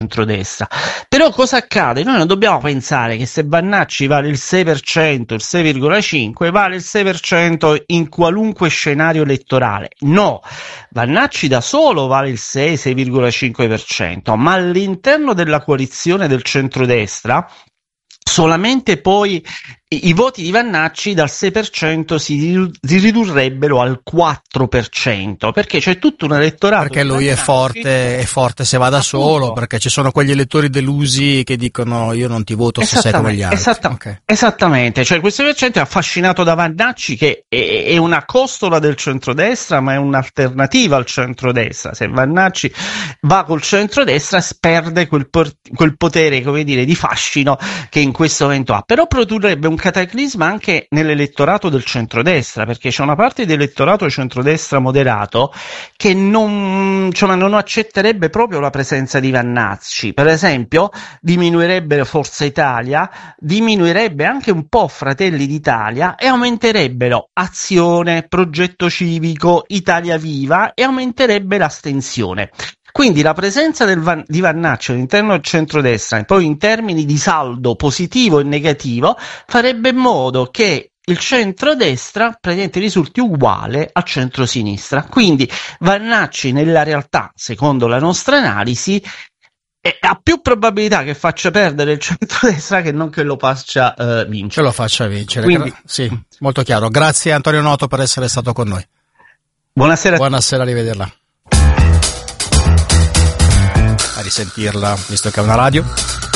centrodestra. Però cosa accade? Noi non dobbiamo pensare che se Vannacci vale il 6%, il 6,5%, vale il 6% in qualunque scenario elettorale. No, Vannacci da solo vale il 6,5%, ma all'interno della coalizione del centrodestra solamente poi i voti di Vannacci dal 6% si ridurrebbero al 4%, perché c'è tutto un elettorato. Perché lui è forte se va da solo, perché ci sono quegli elettori delusi che dicono io non ti voto se sei come gli altri. Esattamente, cioè questo percento è affascinato da Vannacci, che è una costola del centrodestra, ma è un'alternativa al centrodestra. Se Vannacci va col centrodestra perde quel potere, come dire, di fascino che in questo momento ha, però produrrebbe un cataclisma anche nell'elettorato del centrodestra, perché c'è una parte di elettorato centrodestra moderato che non accetterebbe proprio la presenza di Vannacci. Per esempio diminuirebbe Forza Italia, diminuirebbe anche un po' Fratelli d'Italia e aumenterebbero Azione, Progetto Civico, Italia Viva e aumenterebbe l'astensione. Quindi la presenza di Vannacci all'interno del centrodestra e poi in termini di saldo positivo e negativo farebbe in modo che il centrodestra praticamente risulti uguale al centrosinistra. Quindi Vannacci nella realtà, secondo la nostra analisi, ha più probabilità che faccia perdere il centrodestra che non che lo faccia vincere. Che lo faccia vincere. Quindi, sì, molto chiaro. Grazie Antonio Noto per essere stato con noi. Buonasera. Buonasera, arrivederla. A risentirla, visto che è una radio.